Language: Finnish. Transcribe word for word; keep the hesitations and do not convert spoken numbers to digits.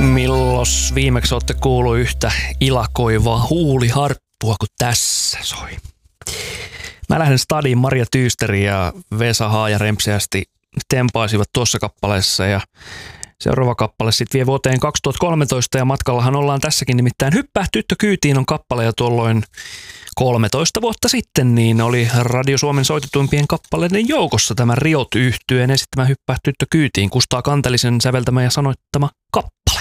Millos viimeksi olette kuullut yhtä ilakoivaa huuliharppua kuin tässä soi? Mä lähden stadiin. Maria Tyysteri ja Vesa Haaja rempseästi tempaisivat tuossa kappaleessa ja seuraava kappale sitten vie vuoteen kaksituhattakolmetoista ja matkallahan ollaan tässäkin, nimittäin Hyppää tyttö kyytiin on kappale ja tuolloin kolmetoista vuotta sitten niin oli Radio Suomen soitetuimpien kappaleiden joukossa tämä Riot-yhtyeen esittämä Hyppää tyttö kyytiin, Kustaa Kantelisen säveltämä ja sanoittama kappale.